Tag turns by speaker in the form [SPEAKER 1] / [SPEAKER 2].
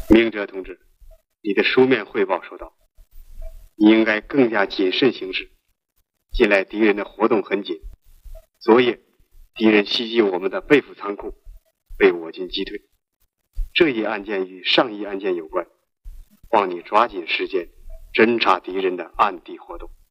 [SPEAKER 1] 明哲同志，你的书面汇报说到，你应该更加谨慎行事。近来敌人的活动很紧，昨夜敌人袭击我们的被府仓库，被我军击退。这一案件与上一案件有关，望你抓紧时间侦查敌人的暗地活动。